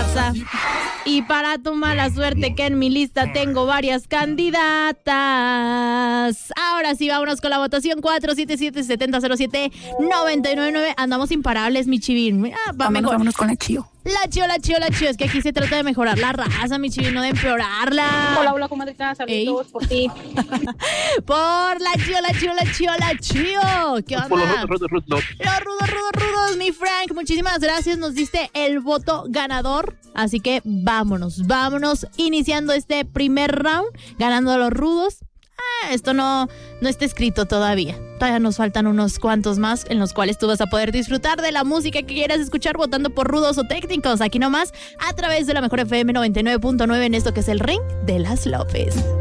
pasa. Y para tu mala suerte que en mi lista tengo varias candidatas. Ahora sí, vámonos con la votación 477-7007-999. Andamos imparables, mi chivín. Vámonos con la Chío. La Chío. Es que aquí se trata de mejorar la raza, mi chivín, no de empeorarla. Hola, comadrita. Saludos por ti. Por la Chío. ¿Qué onda? Por los rudos. Los rudos, mi Frank. Muchísimas gracias. Nos diste el voto ganador. Así que vámonos. Iniciando este primer round. Ganando a los rudos. Esto no está escrito todavía. Todavía nos faltan unos cuantos más en los cuales tú vas a poder disfrutar de la música que quieras escuchar votando por rudos o técnicos. Aquí nomás a través de la mejor FM 99.9 en esto que es el Ring de las López.